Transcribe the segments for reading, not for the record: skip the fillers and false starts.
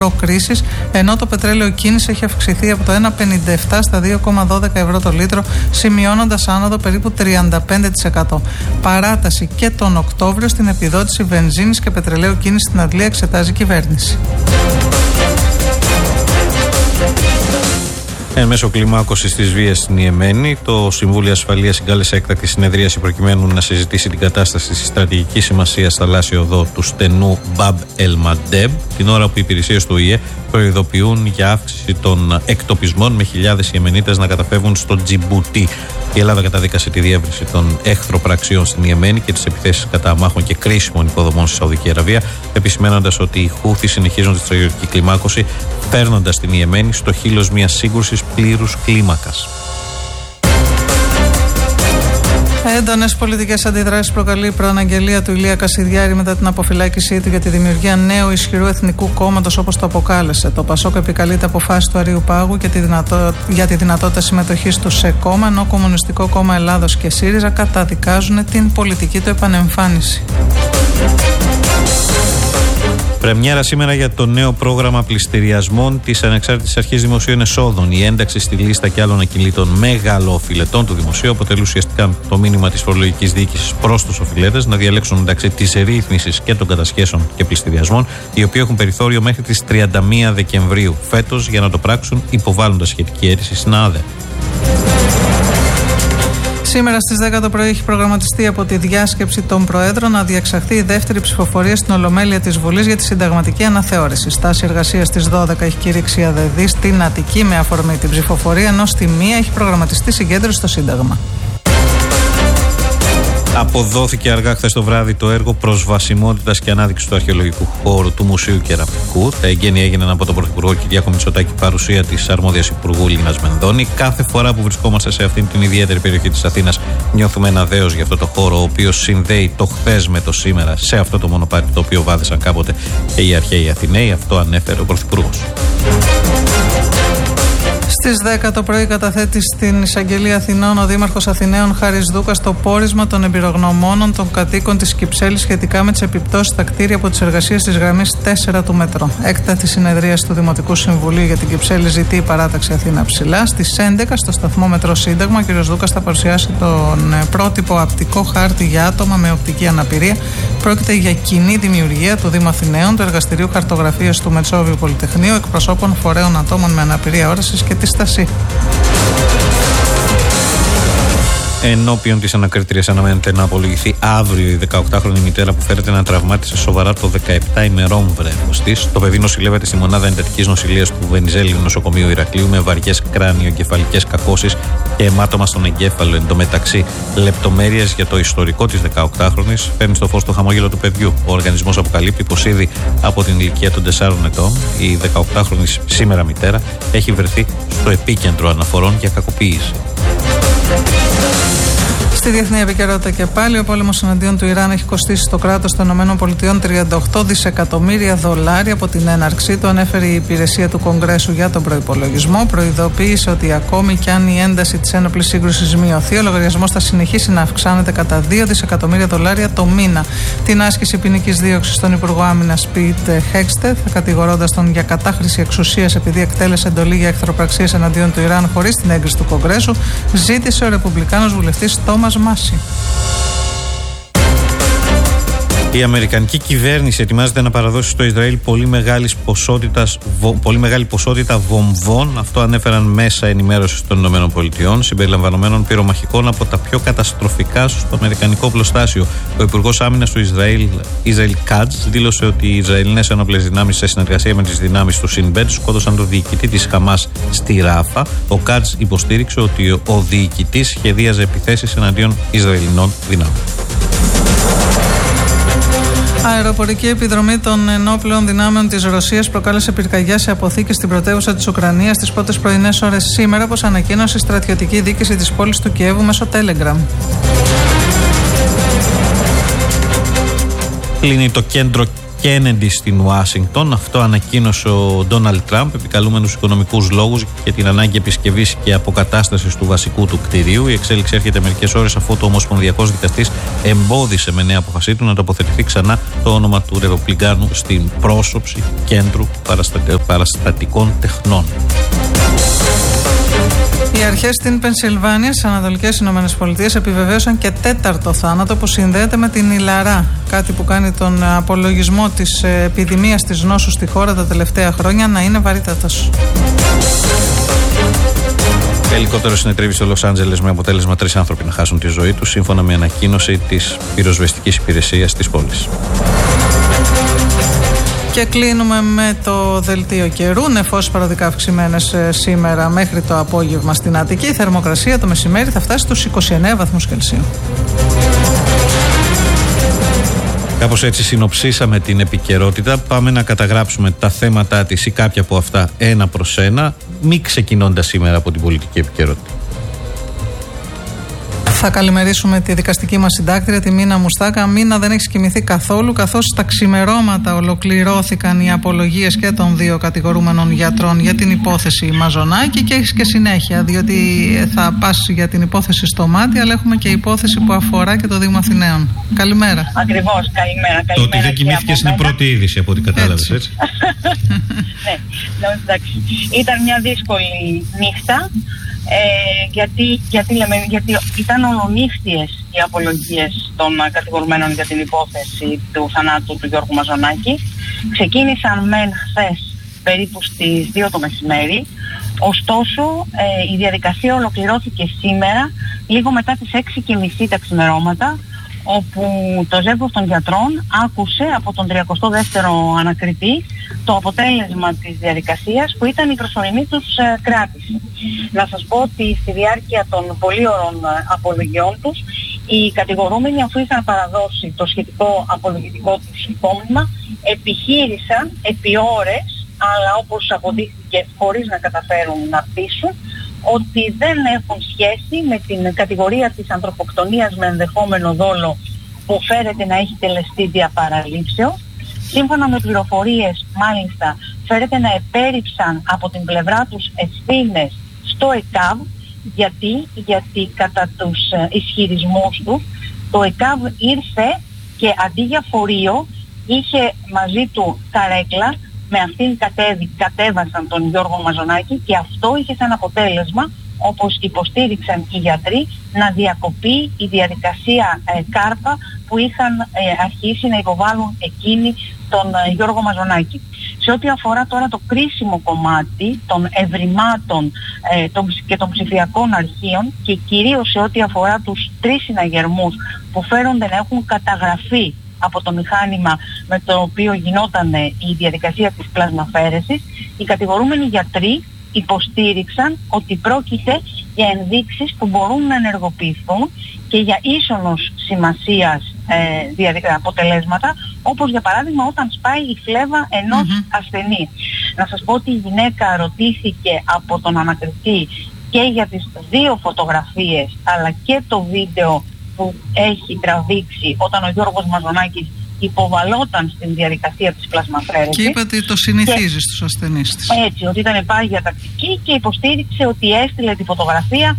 κρίσης, ενώ το πετρέλαιο κίνηση έχει αυξηθεί από το 1,57 στα 2,12 ευρώ το λίτρο, σημειώνοντας άνοδο περίπου 35%. Παράταση και τον Οκτώβριο στην επιδότηση βενζίνης και πετρελαίου κίνηση στην Αγγλία εξετάζει η κυβέρνηση. Εν μέσω κλιμάκωσης της βίας στην Ιεμένη, το Συμβούλιο Ασφαλείας συγκάλεσε έκτακτη συνεδρίαση προκειμένου να συζητήσει την κατάσταση της στρατηγικής σημασίας θαλάσσιο οδό του στενού Μπαμπ Ελ Μαντέμ, την ώρα που οι υπηρεσίες του ΟΗΕ προειδοποιούν για αύξηση των εκτοπισμών με χιλιάδες Ιεμενίτες να καταφεύγουν στο Τζιμπούτι. Η Ελλάδα καταδίκασε τη διεύρυνση των εχθροπραξιών στην Ιεμένη και τις επιθέσεις κατά αμάχων και κρίσιμων υποδομών στη Σαουδική Αραβία, επισημένοντας ότι οι Χούθοι συνεχίζουν τη στρατιωτική κλιμάκωση, φέρνοντας την Ιεμένη στο χείλος μιας σύγκρουσης πλήρους κλίμακας. Έντονες πολιτικές αντιδράσεις προκαλεί η προαναγγελία του Ηλία Κασιδιάρη μετά την αποφυλάκησή του για τη δημιουργία νέου ισχυρού εθνικού κόμματος, όπως το αποκάλεσε. Το Πασόκ επικαλείται αποφάσεις του Αρείου Πάγου για τη δυνατότητα συμμετοχής του σε κόμμα, ενώ Κομμουνιστικό Κόμμα Ελλάδος και ΣΥΡΙΖΑ καταδικάζουν την πολιτική του επανεμφάνιση. Πρεμιέρα σήμερα για το νέο πρόγραμμα πληστηριασμών της Ανεξάρτητης Αρχής Δημοσίων Εσόδων. Η ένταξη στη λίστα και άλλων ακινήτων μεγαλοοφιλετών του δημοσίου αποτελεί ουσιαστικά το μήνυμα της φορολογικής διοίκησης προς τους οφειλέτες να διαλέξουν μεταξύ της ρύθμισης και των κατασχέσεων και πληστηριασμών, οι οποίοι έχουν περιθώριο μέχρι τις 31 Δεκεμβρίου φέτος για να το πράξουν, υποβάλλοντας σχετική αίτηση στην ΑΔΕ. Σήμερα στις 10 το πρωί έχει προγραμματιστεί από τη διάσκεψη των Προέδρων να διεξαχθεί η δεύτερη ψηφοφορία στην Ολομέλεια της Βουλής για τη συνταγματική αναθεώρηση. Στάση εργασίας στις 12 έχει κηρύξει η ΑΔΕΔ στην Αττική με αφορμή την ψηφοφορία, ενώ στη 1 έχει προγραμματιστεί συγκέντρωση στο Σύνταγμα. Αποδόθηκε αργά χθες το βράδυ το έργο προσβασιμότητας και ανάδειξης του αρχαιολογικού χώρου του Μουσείου Κεραμικού. Τα εγγένεια έγιναν από τον Πρωθυπουργό Κυριάκο Μητσοτάκη, παρουσία της αρμόδιας Υπουργού Λίνας Μενδώνη. Κάθε φορά που βρισκόμαστε σε αυτήν την ιδιαίτερη περιοχή της Αθήνας, νιώθουμε ένα δέος για αυτό το χώρο, ο οποίος συνδέει το χθες με το σήμερα σε αυτό το μονοπάτι το οποίο βάδισαν κάποτε και οι αρχαίοι Αθηναίοι. Αυτό ανέφερε ο Πρωθυπουργός. Στις 10 το πρωί καταθέτει στην Εισαγγελία Αθηνών ο Δήμαρχος Αθηναίων Χάρης Δούκας το πόρισμα των εμπειρογνωμόνων των κατοίκων της Κυψέλης σχετικά με τις επιπτώσεις στα κτίρια από τις εργασίες της γραμμής 4 του μετρό. Έκτακτη συνεδρίαση του Δημοτικού Συμβουλίου για την Κυψέλη ζητεί η παράταξη Αθήνα Ψηλά. Στις 11 στο σταθμό Μετρό Σύνταγμα ο κ. Δούκας θα παρουσιάσει τον πρότυπο απτικό χάρτη για άτομα με οπτική αναπηρία. Πρόκειται για κοινή δημιουργία του Δήμου Αθηναίων, του Εργαστηρίου Χαρτογραφίας του Μετσόβιου Πολυτεχνείου, εκπροσώπων φορέων ατόμων με αναπηρία όρασης και τη Στασί. Ενώπιον της ανακρίτριας αναμένεται να απολογηθεί αύριο η 18χρονη μητέρα που φέρεται να τραυμάτισε σοβαρά το 17 ημερών βρέφος της. Το παιδί νοσηλεύεται στη μονάδα εντατικής νοσηλείας του Βενιζέλιου Νοσοκομείου Ηρακλείου με βαριές κράνιο-εγκεφαλικές κακώσεις και αιμάτωμα στον εγκέφαλο. Εν τω μεταξύ, λεπτομέρειες για το ιστορικό της 18χρονης φέρνει στο φως το χαμόγελο του παιδιού. Ο οργανισμός αποκαλύπτει πως ήδη από την ηλικία των 4 ετών η 18χρονη σήμερα μητέρα έχει βρεθεί στο επίκεντρο αναφορών για κακοποίηση. Στη διεθνή επικαιρότητα και πάλι, ο πόλεμος εναντίον του Ιράν έχει κοστίσει στο κράτος των ΗΠΑ 38 δισεκατομμύρια δολάρια από την έναρξή του, ανέφερε η υπηρεσία του Κογκρέσου για τον προϋπολογισμό. Προειδοποίησε ότι ακόμη κι αν η ένταση της ένοπλης σύγκρουσης μειωθεί, ο λογαριασμός θα συνεχίσει να αυξάνεται κατά 2 δισεκατομμύρια δολάρια το μήνα. Την άσκηση ποινικής δίωξης στον Υπουργό Άμυνας Πιτ Χέγκστεθ, κατηγορώντας τον για κατάχρηση εξουσίας επειδή εκτέλεσε εντολή για εχθροπραξίες εναντίον του Ιράν χωρίς την έγκριση του Κογκρέσου, ζήτησε ο Ρεπουμπλικάνος βουλευτής Τόμας Μάση. Η Αμερικανική κυβέρνηση ετοιμάζεται να παραδώσει στο Ισραήλ πολύ μεγάλη ποσότητα βομβών. Αυτό ανέφεραν μέσα ενημέρωσης των ΗΠΑ, συμπεριλαμβανομένων πυρομαχικών από τα πιο καταστροφικά στο αμερικανικό οπλοστάσιο. Ο Υπουργός Άμυνας του Ισραήλ Κάτζ δήλωσε ότι οι Ισραηλινές ενόπλες δυνάμεις σε συνεργασία με τις δυνάμεις του Σιν Μπετ σκότωσαν τον διοικητή της Χαμάς στη Ράφα. Ο Κάτζ υποστήριξε ότι ο διοικητής σχεδίαζε επιθέσεις εναντίον Ισραηλινών δυνάμεων. Αεροπορική επιδρομή των ενόπλων δυνάμεων της Ρωσίας προκάλεσε πυρκαγιά σε αποθήκες στην πρωτεύουσα της Ουκρανίας τις πρώτες πρωινές ώρες σήμερα, όπως ανακοίνωσε η στρατιωτική διοίκηση της πόλης του Κιέβου μέσω Telegram. Κλείνει το κέντρο Κένεντι στην Ουάσιγκτον. Αυτό ανακοίνωσε ο Ντόναλντ Τραμπ, επικαλούμενους οικονομικούς λόγους και την ανάγκη επισκευής και αποκατάστασης του βασικού του κτηρίου. Η εξέλιξη έρχεται μερικές ώρες αφού το Ομοσπονδιακός Δικαστής εμπόδισε με νέα αποφασή του να τοποθετηθεί ξανά το όνομα του ρεροπλικάνου στην πρόσωψη Κέντρου Παραστατικών Τεχνών. Οι αρχές στην Πενσιλβάνια, στις Ανατολικές Ηνωμένες Πολιτείες, επιβεβαίωσαν και 4ο θάνατο που συνδέεται με την ηλαρά. Κάτι που κάνει τον απολογισμό της επιδημίας της νόσου στη χώρα τα τελευταία χρόνια να είναι βαρύτατος. Ελικόπτερο συνετρίβει στο Λος Άντζελες με αποτέλεσμα 3 άνθρωποι να χάσουν τη ζωή τους, σύμφωνα με ανακοίνωση της πυροσβεστικής υπηρεσίας της πόλης. Και κλείνουμε με το δελτίο καιρού. Νεφώσεις παροδικά αυξημένες σήμερα μέχρι το απόγευμα στην Αττική. Η θερμοκρασία το μεσημέρι θα φτάσει στους 29 βαθμούς Κελσίου. Κάπως έτσι συνοψίσαμε την επικαιρότητα. Πάμε να καταγράψουμε τα θέματα της ή κάποια από αυτά ένα προς ένα, μη ξεκινώντας σήμερα από την πολιτική επικαιρότητα. Θα καλημερίσουμε τη δικαστική μας συντάκτρια, τη Μίνα Μουστάκα. Μίνα, δεν έχεις κοιμηθεί καθόλου, καθώς στα ξημερώματα ολοκληρώθηκαν οι απολογίες και των 2 κατηγορούμενων γιατρών για την υπόθεση Μαζονάκη και έχεις και συνέχεια, διότι θα πας για την υπόθεση στο μάτι, αλλά έχουμε και υπόθεση που αφορά και το Δήμο Αθηναίων. Καλημέρα. Ακριβώς, καλημέρα. Το ότι δεν κοιμήθηκες είναι πρώτη είδηση από ό,τι κατάλαβες, έτσι. Ναι, εντάξει. Ήταν μια δύσκολη νύχτα. Γιατί ήταν ολονύχτιες οι απολογίες των κατηγορουμένων για την υπόθεση του θανάτου του Γιώργου Μαζονάκη. Ξεκίνησαν μεν χθες περίπου στις 2 το μεσημέρι, ωστόσο η διαδικασία ολοκληρώθηκε σήμερα λίγο μετά τις 6:30 τα ξημερώματα, όπου το ζεύγος των γιατρών άκουσε από τον 32ο ανακριτή το αποτέλεσμα της διαδικασίας, που ήταν η προσωρινή τους κράτηση. Να σας πω ότι στη διάρκεια των πολύωρων απολογιών τους, οι κατηγορούμενοι, αφού είχαν παραδώσει το σχετικό απολογητικό τους υπόμνημα, επιχείρησαν επί ώρες, αλλά όπως αποδείχθηκε χωρίς να καταφέρουν να πείσουν, ότι δεν έχουν σχέση με την κατηγορία της ανθρωποκτονίας με ενδεχόμενο δόλο που φέρεται να έχει τελεστεί δια παραλήψεως. Σύμφωνα με πληροφορίες, μάλιστα, φέρεται να επέριψαν από την πλευρά τους ευθύνες στο ΕΚΑΒ, γιατί κατά τους ισχυρισμούς του, το ΕΚΑΒ ήρθε και αντί για φορείο είχε μαζί του καρέκλα, με αυτήν κατέβασαν τον Γιώργο Μαζονάκη και αυτό είχε σαν αποτέλεσμα, όπως υποστήριξαν οι γιατροί, να διακοπεί η διαδικασία κάρπα που είχαν αρχίσει να υποβάλουν εκείνοι τον Γιώργο Μαζονάκη. Σε ό,τι αφορά τώρα το κρίσιμο κομμάτι των ευρημάτων και των ψηφιακών αρχείων και κυρίως σε ό,τι αφορά τους 3 συναγερμούς που φέρονται να έχουν καταγραφεί από το μηχάνημα με το οποίο γινόταν η διαδικασία της πλασμαφαίρεσης, οι κατηγορούμενοι γιατροί υποστήριξαν ότι πρόκειται για ενδείξεις που μπορούν να ενεργοποιηθούν και για ίσονος σημασίας αποτελέσματα, όπως για παράδειγμα όταν σπάει η φλέβα ενός ασθενή. Να σας πω ότι η γυναίκα ρωτήθηκε από τον ανακριτή και για τις 2 φωτογραφίες αλλά και το βίντεο που έχει τραβήξει όταν ο Γιώργος Μαζονάκης υποβαλόταν στην διαδικασία της πλασμαφαίρεσης. Και είπε ότι το συνηθίζει στους ασθενείς της. Έτσι, ότι ήταν πάγια τακτική, και υποστήριξε ότι έστειλε τη φωτογραφία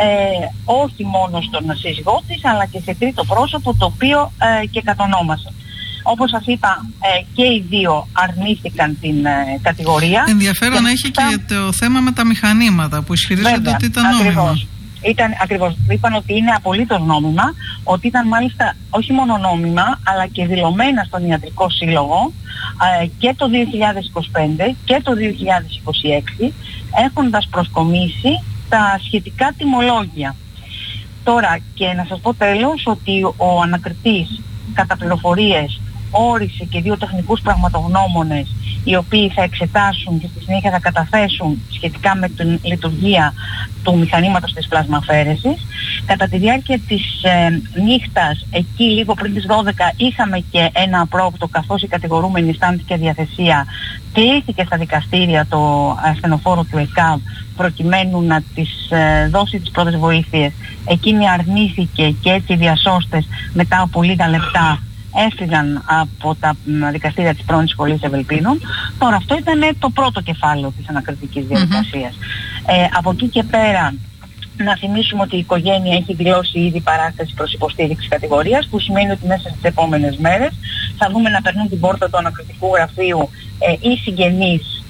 όχι μόνο στον σύζυγό της, αλλά και σε τρίτο πρόσωπο, το οποίο και κατονόμασε. Όπως σας είπα, και οι 2 αρνήθηκαν την κατηγορία. Ενδιαφέρον έχει και το θέμα με τα μηχανήματα που ισχυρίζονται ότι ήταν νόμιμα. Ακριβώς. Είπαν ότι είναι απολύτως νόμιμα, ότι ήταν μάλιστα όχι μόνο νόμιμα, αλλά και δηλωμένα στον Ιατρικό Σύλλογο και το 2025 και το 2026, έχοντας προσκομίσει τα σχετικά τιμολόγια. Τώρα, και να σας πω τέλος ότι ο ανακριτής κατά πληροφορίες όρισε και 2 τεχνικούς πραγματογνώμονες, οι οποίοι θα εξετάσουν και στη συνέχεια θα καταθέσουν σχετικά με την λειτουργία του μηχανήματος της πλασμαφαίρεσης. Κατά τη διάρκεια της νύχτας, εκεί λίγο πριν τις 12, είχαμε και ένα απρόπτο, καθώς η κατηγορούμενη αισθάνθηκε διαθεσία. Κλήθηκε στα δικαστήρια το ασθενοφόρο του ΕΚΑΒ προκειμένου να της δώσει τις πρώτες βοήθειες. Εκείνη αρνήθηκε και έτσι οι διασώστες μετά από λίγα λεπτά έφυγαν από τα δικαστήρια της πρώην σχολής Ευελπίδων. Τώρα αυτό ήταν το πρώτο κεφάλαιο της ανακριτικής διαδικασίας. Από εκεί και πέρα να θυμίσουμε ότι η οικογένεια έχει δηλώσει ήδη παράσταση προς υποστήριξη κατηγορίας, που σημαίνει ότι μέσα στις επόμενες μέρες θα δούμε να περνούν την πόρτα του ανακριτικού γραφείου οι συγγενείς,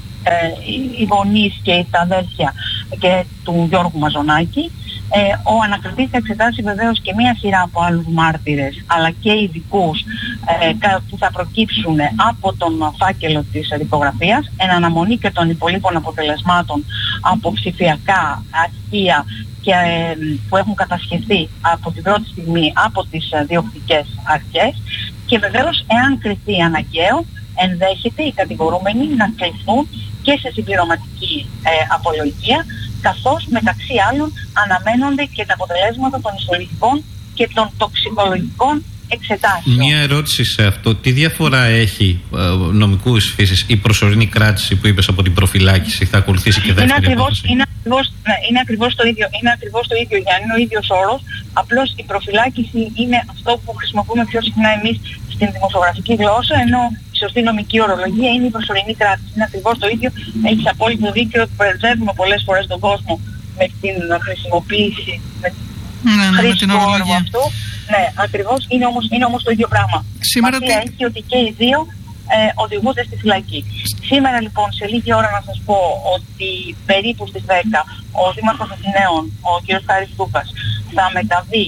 οι γονείς και τα αδέρφια και του Γιώργου Μαζονάκη. Ο ανακριτής θα εξετάσει βεβαίως και μία σειρά από άλλους μάρτυρες, αλλά και ειδικούς που θα προκύψουν από τον φάκελο της δικογραφίας, εν αναμονή και των υπολείπων αποτελεσμάτων από ψηφιακά αρχεία και, που έχουν κατασχεθεί από την πρώτη στιγμή από τις διοκτικές αρχές, και βεβαίως εάν κριθεί αναγκαίο ενδέχεται οι κατηγορούμενοι να κληθούν και σε συμπληρωματική απολογία, καθώς μεταξύ άλλων αναμένονται και τα αποτελέσματα των ιστολογικών και των τοξικολογικών εξετάσεων. Μία ερώτηση σε αυτό. Τι διαφορά έχει νομικούς φύσης η προσωρινή κράτηση που είπες από την προφυλάκηση? Θα ακολουθήσει και δεύτερη απόφαση? Είναι ακριβώς το ίδιο, Γιάννη, είναι ο ίδιος όρος. Απλώς η προφυλάκηση είναι αυτό που χρησιμοποιούμε πιο συχνά εμείς στην δημοσιογραφική γλώσσα, ενώ η σωστή νομική ορολογία είναι η προσωρινή κράτηση. Είναι ακριβώς το ίδιο. Έχεις απόλυτο δίκιο ότι μπερδεύουμε πολλές φορές τον κόσμο με την χρησιμοποίηση, με χρήση του όρου αυτού. Ναι, ακριβώς, είναι όμως το ίδιο πράγμα. Σημασία έχει ότι και οι δύο οδηγούνται στη φυλακή. Σήμερα λοιπόν, σε λίγη ώρα να σας πω ότι περίπου στις 10 ο Δήμαρχος Αθηναίων, ο κ. Χάρης Δούκας, θα μεταβεί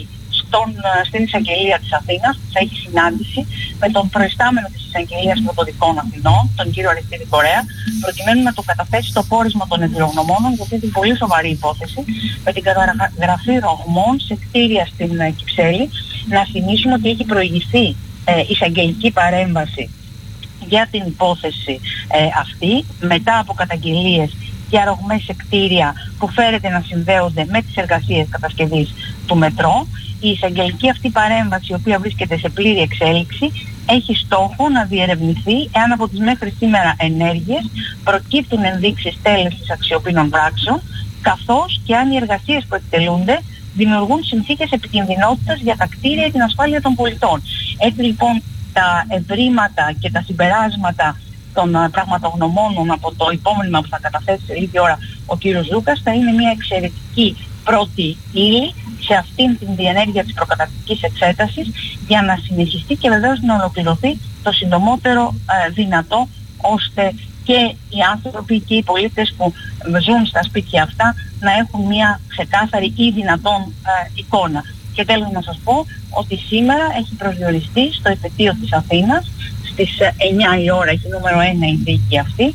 στην εισαγγελία της Αθήνας, θα έχει συνάντηση με τον προϊστάμενο της εισαγγελίας πρωτοδικών Αθηνών, τον κύριο Αριστίδη Κορέα, προκειμένου να το καταθέσει στο πόρισμα των εμπειρογνωμόνων για αυτή την πολύ σοβαρή υπόθεση με την καταγραφή ρογμών σε κτίρια στην Κυψέλη. Να θυμίσουμε ότι έχει προηγηθεί εισαγγελική παρέμβαση για την υπόθεση αυτή, μετά από καταγγελίες και αρρωγμές σε κτίρια που φέρεται να συνδέονται με τις εργασίες κατασκευής του μετρό. Η εισαγγελική αυτή παρέμβαση, η οποία βρίσκεται σε πλήρη εξέλιξη, έχει στόχο να διερευνηθεί εάν από τις μέχρι σήμερα ενέργειες προκύπτουν ενδείξεις τέλεσης αξιοπίνων πράξεων, καθώς και αν οι εργασίες που εκτελούνται δημιουργούν συνθήκες επικινδυνότητας για τα κτίρια και την ασφάλεια των πολιτών. Έτσι λοιπόν τα ευρήματα και τα συμπεράσματα των πραγματογνωμόνων από το υπόμνημα που θα καταθέσει σε λίγη ώρα ο κύριος Λούκας θα είναι μια εξαιρετική πρώτη ύλη σε αυτήν την διενέργεια της προκαταρκτικής εξέτασης, για να συνεχιστεί και βεβαίως να ολοκληρωθεί το συντομότερο δυνατό, ώστε και οι άνθρωποι και οι πολίτες που ζουν στα σπίτια αυτά να έχουν μια ξεκάθαρη ή δυνατόν εικόνα. Και τέλος να σας πω ότι σήμερα έχει προσδιοριστεί στο εφετείο της Αθήνας στις 9 η ώρα, έχει νούμερο 1 η δίκη αυτή,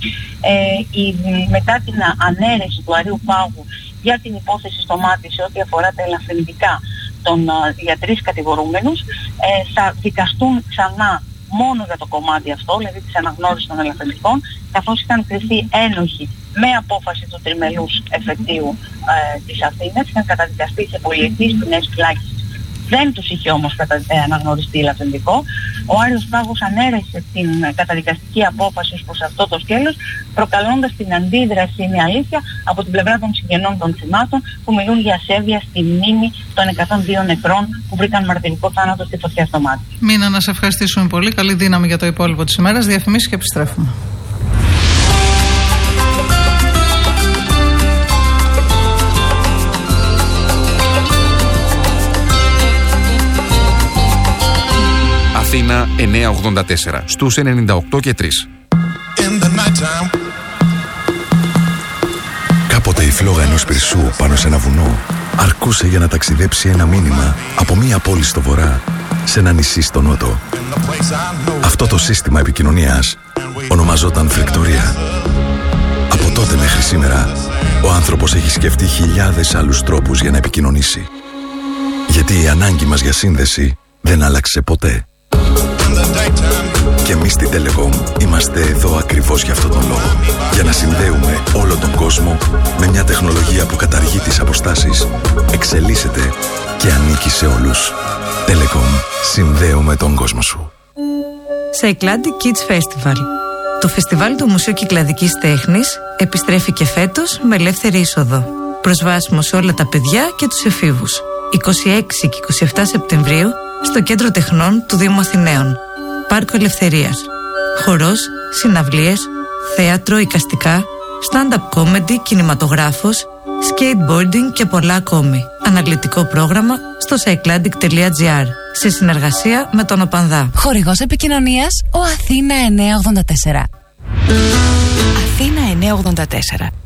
μετά την ανέρεση του Αρείου Πάγου για την υπόθεση στο μάτι σε ό,τι αφορά τα ελαφρυντικά για 3 κατηγορούμενους, θα δικαστούν ξανά μόνο για το κομμάτι αυτό, δηλαδή της αναγνώρισης των ελαφρυντικών, καθώς είχαν κριθεί ένοχοι με απόφαση του τριμελούς εφετείου της Αθήνας, είχαν καταδικαστεί σε πολυετής ποινές φυλάκισης. Δεν τους είχε όμως αναγνωριστεί ελαφρυντικό. Ο Άριος Πάγος ανέρεσε την καταδικαστική απόφαση ως προς αυτό το σκέλος, προκαλώντας την αντίδραση, είναι αλήθεια, από την πλευρά των συγγενών των θυμάτων, που μιλούν για ασέβεια στη μνήμη των 102 νεκρών που βρήκαν μαρτυρικό θάνατο στη φωτιά στο μάτι. Μίνα, να σε ευχαριστήσουμε πολύ. Καλή δύναμη για το υπόλοιπο της ημέρας. Διαφημίσεις και επιστρέφουμε. Αθήνα 984 στους 98 και 3. Κάποτε η φλόγα ενός πυρσού πάνω σε ένα βουνό αρκούσε για να ταξιδέψει ένα μήνυμα από μία πόλη στο βορρά σε ένα νησί στο νότο. Αυτό το σύστημα επικοινωνίας ονομαζόταν φρεκτορία. Από τότε μέχρι σήμερα ο άνθρωπος έχει σκεφτεί χιλιάδες άλλους τρόπους για να επικοινωνήσει. Γιατί η ανάγκη μας για σύνδεση δεν άλλαξε ποτέ. Και εμείς στην Telecom είμαστε εδώ ακριβώς για αυτόν τον λόγο. Για να συνδέουμε όλο τον κόσμο με μια τεχνολογία που καταργεί τις αποστάσεις, εξελίσσεται και ανήκει σε όλους. Telecom. Συνδέουμε τον κόσμο σου. Cycladic Kids Festival. Το φεστιβάλ του Μουσείου Κυκλαδικής Τέχνης επιστρέφει και φέτος με ελεύθερη είσοδο. Προσβάσιμο σε όλα τα παιδιά και τους εφήβους. 26 και 27 Σεπτεμβρίου στο Κέντρο Τεχνών του Δήμου Αθηναίων. Πάρκο Ελευθερίας. Χορός, συναυλίες, θέατρο, εικαστικά, stand-up comedy, κινηματογράφος, skateboarding και πολλά ακόμη. Αναλυτικό πρόγραμμα στο cyclandic.gr σε συνεργασία με τον ΟΠΑΝΔΑ. Χορηγός επικοινωνίας ο Αθήνα 984. Αθήνα 984.